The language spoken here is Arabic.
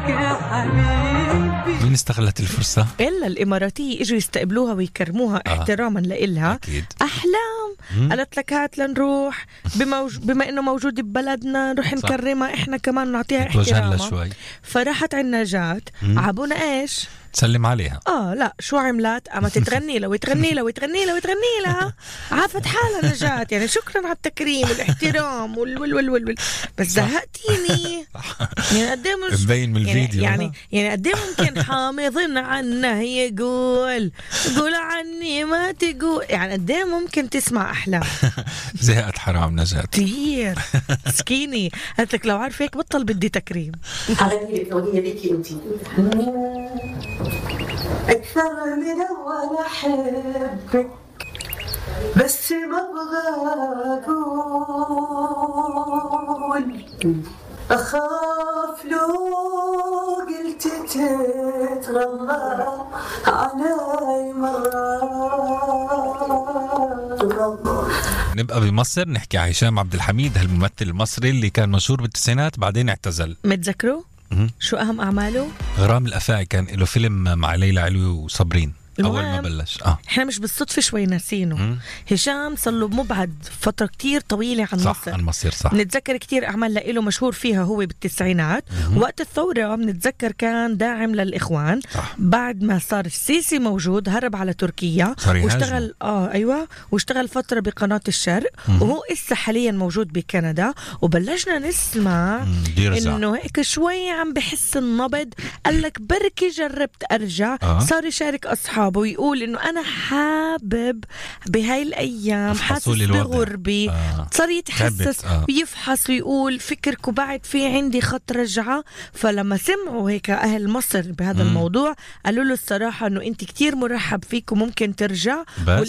يا حبيبي. مين استغلت الفرصة؟ إلا الإماراتية إجوا يستقبلوها ويكرموها احتراما لإلها. أكيد. أحلام قالت لك هات لنروح بما إنه موجود ببلدنا نروح نكرمها إحنا كمان نعطيها احترامها. شوي. فراحت عنا نجاة عبونا إيش تسلم عليها. لا شو عملت؟ أما تتغني له وتغني له وتغني له وتغني لها. عافت حالها نجاة يعني شكرا على التكريم والاحترام وال بس زهقتيني يعني قد ايه مبين من الفيديو يعني قد ايه ممكن حامض عنه يقول قول عني ما تقول يعني قد ايه ممكن تسمع أحلام. زهقت حرام نجاة كتير سكيني قالت لك لو عارف هيك بطل بدي تكريم. أغني لك الأغنية ليكي أنتي أكثر من أول أحبك بس ما أبغى أقول أخاف لو قلت تتغلى علي مرة. نبقى بمصر نحكي على هشام عبد الحميد هالممثل المصري اللي كان مشهور بالتسعينات بعدين اعتزل. متذكروا؟ شو أهم أعماله؟ غرام الأفاعي كان له فيلم مع ليلى علوي وصابرين أول ما بلش. إحنا مش بالصدفة شوي ناسينه. هشام صار له مبعد فترة كتير طويلة عن صح مصر. عن مصر صح. نتذكر كتير أعمال له مشهور فيها هو بالتسعينات. وقت الثورة بنتذكر كان داعم للإخوان. صح. بعد ما صار السيسي موجود هرب على تركيا واشتغل أيوة واشتغل فترة بقناة الشرق. وهو إسا حاليا موجود بكندا وبلشنا نسمع إنه هيك شوي عم بحس النبض. قال لك بركي جربت أرجع. صار يشارك أصحابه ويقول إنه أنا حابب بهاي الأيام حاسس بغربي. صار يتحسس ويفحص ويقول فكركم بعد في عندي خط رجعة. فلما سمعوا هيك أهل مصر بهذا الموضوع قالوا له الصراحة إنه أنت كتير مرحب فيك وممكن ترجع.